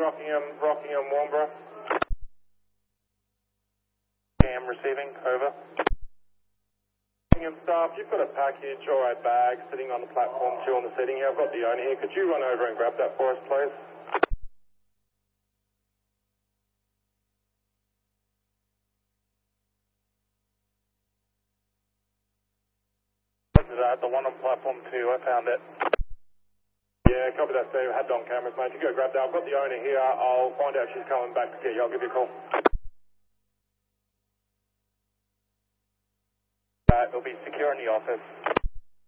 Rockingham, Warnbro. Cam receiving, over. Rockingham staff, you've got a package or a bag sitting on the platform 2 on the seating here. I've got the owner here. Could you run over and grab that for us, please? The one on platform 2, I found it. Yeah, copy that, Steve. Had it on cameras, mate. You go grab that. I've got the owner here. I'll find out if she's coming back to get you. I'll give you a call. It'll be secure in the office.